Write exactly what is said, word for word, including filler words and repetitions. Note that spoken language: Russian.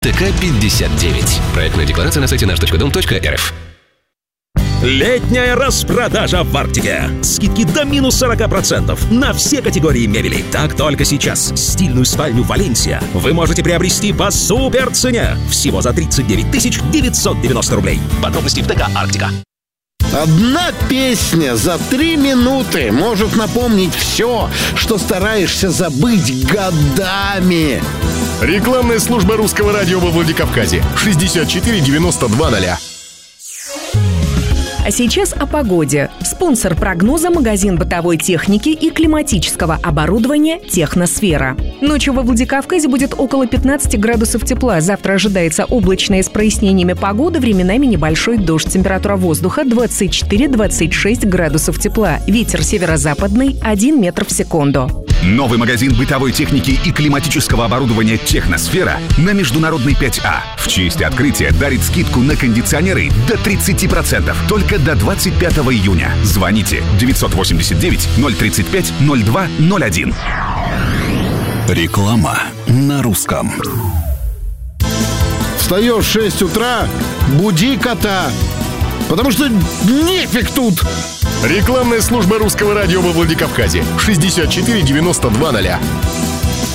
ТК пятьдесят девять. Проектная декларация на сайте наш точка дом точка эр эф. Летняя распродажа в Арктике. Скидки до минус сорок процентов на все категории мебели. Так только сейчас. Стильную спальню «Валенсия» вы можете приобрести по супер цене. Всего за тридцать девять тысяч девятьсот девяносто рублей. Подробности в ТК «Арктика». Одна песня за три минуты может напомнить все, что стараешься забыть годами. Рекламная служба русского радио во Владикавказе. шестьдесят четыре девяносто два ноль. А сейчас о погоде. Спонсор прогноза – магазин бытовой техники и климатического оборудования «Техносфера». Ночью во Владикавказе будет около пятнадцати градусов тепла. Завтра ожидается облачная с прояснениями погода, временами небольшой дождь. Температура воздуха двадцать четыре - двадцать шесть градусов тепла. Ветер северо-западный один метр в секунду. Новый магазин бытовой техники и климатического оборудования «Техносфера» на Международной пять А. В честь открытия дарит скидку на кондиционеры до тридцати процентов. Только до двадцать пятого июня. Звоните девятьсот восемьдесят девять ноль тридцать пять ноль два ноль один. Реклама на русском. Встаешь в шесть утра, буди кота, потому что нефиг тут. Рекламная служба русского радио во Владикавказе. шестьдесят четыре девяносто два ноль.